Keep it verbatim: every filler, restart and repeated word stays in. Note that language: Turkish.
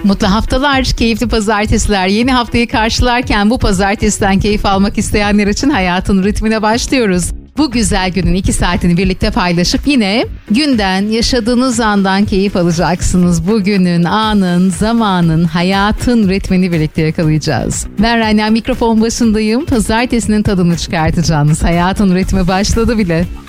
Mutlu haftalar, keyifli pazartesiler. Yeni haftayı karşılarken bu pazartesiden keyif almak isteyenler için hayatın ritmine başlıyoruz. Bu güzel günün iki saatini birlikte paylaşıp yine günden, yaşadığınız andan keyif alacaksınız. Bugünün, anın, zamanın, hayatın ritmini birlikte yakalayacağız. Ben Rania, mikrofon başındayım. Pazartesinin tadını çıkartacağınız hayatın ritmi başladı bile.